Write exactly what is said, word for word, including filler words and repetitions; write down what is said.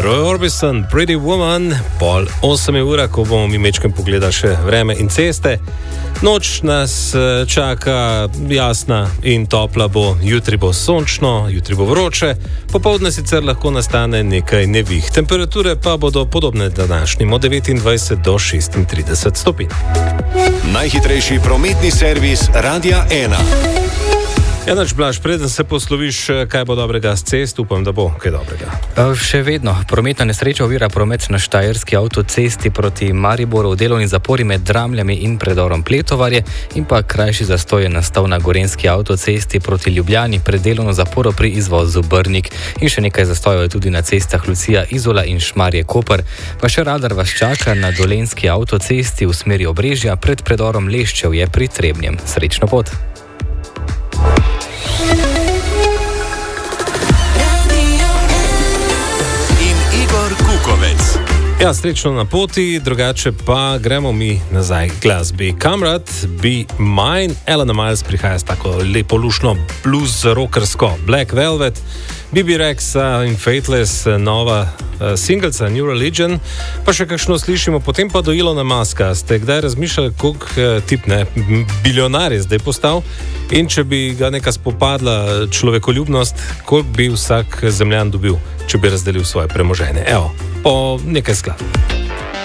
Roy Orbison, Pretty Woman, pol osem ura, ko bomo mi mečkem pogledali še vreme in ceste. Noč nas čaka jasna in topla bo, jutri bo sončno, jutri bo vroče, popoldne sicer lahko nastane nekaj nevih. Temperature pa bodo podobne današnjim, od devetindvajset do šestintrideset stopinj. Najhitrejši prometni servis Radia ena. Janač Blaž, preden se posloviš, kaj bo dobrega s cest, upam, da bo kaj dobrega. Še vedno. Prometna nesreča ovira promet na štajerski avtocesti proti Mariboru v delovni zapori med Dramljami in predorom Pletovarje in pa krajši zastoj je nastal na gorenski avtocesti proti Ljubljani pred delovno zaporo pri izvozu Brnik. In še nekaj zastojev je tudi na cestah Lucija, Izola in Šmarje Koper. Pa še radar vas čaka na dolenski avtocesti v smeri Obrežja pred predorom Leščev je pri Trebnjem. Srečno pot! Ja, srečno na poti, drugače pa gremo mi nazaj k glasbi. Kamrat, Be Mine, Alana Miles prihaja s tako lepo lušno blues rockersko Black Velvet, B B Rex in Faithless, nova uh, singlca New Religion, pa še kakšno slišimo, potem pa do Elona Muska. Ste kdaj razmišljali, koliko uh, tip ne, bilionar je zdaj postal in če bi ga neka spopadla človekoljubnost, koliko bi vsak zemljan dobil, če bi razdelil svoje premoženje? Evo, po nekaj skladb.